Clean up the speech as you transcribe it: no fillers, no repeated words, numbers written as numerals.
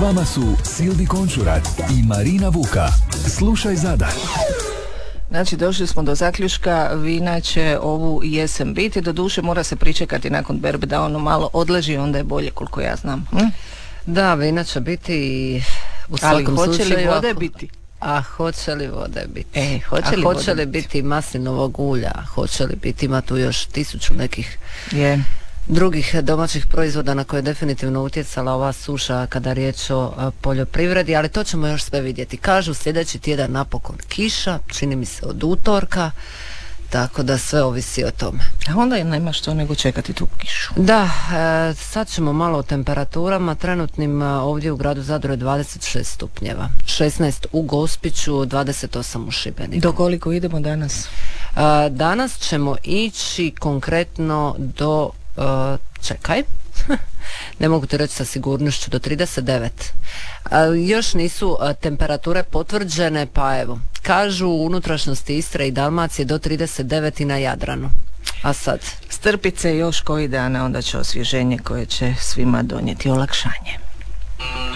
vama su Silvi Končurat i Marina Vuka. Slušaj Zadar. Znači, došli smo do zaključka, vina će ovu jesen biti, doduše mora se pričekati nakon berbe da ono malo odleži, onda je bolje koliko ja znam. Da, vina će biti i u svakom slučaju. Ali hoće li vode biti? A hoće li vode biti? Hoće li biti maslinovog ulja? Hoće li biti, ima tu još 1000 nekih drugih domaćih proizvoda na koje je definitivno utjecala ova suša kada je riječ o poljoprivredi, ali to ćemo još sve vidjeti. Kažu sljedeći tjedan napokon kiša, čini mi se od utorka, tako da sve ovisi o tome. A onda nema što nego čekati tu kišu. Da, sad ćemo malo o temperaturama. Trenutnim ovdje u gradu Zadru je 26 stupnjeva, 16 u Gospiću, 28 u Šibeniku. Do koliko idemo danas? Danas ćemo ići konkretno do čekaj, ne mogu ti reći sa sigurnošću, do 39. Još nisu temperature potvrđene, pa evo, kažu u unutrašnjosti Istre i Dalmacije do 39 i na Jadranu. A sad? Strpit se još koji dana, onda će osvježenje koje će svima donijeti olakšanje.